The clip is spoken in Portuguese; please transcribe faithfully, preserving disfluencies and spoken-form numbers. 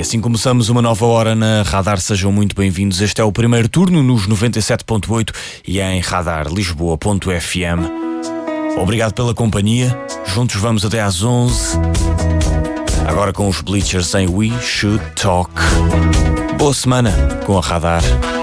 assim começamos uma nova hora na Radar. Sejam muito bem-vindos. Este é o primeiro turno nos noventa e sete ponto oito e em radar lisboa ponto f m. Obrigado pela companhia. Juntos vamos até às onze. Agora com os Bleachers em We Should Talk. Boa semana com a Radar.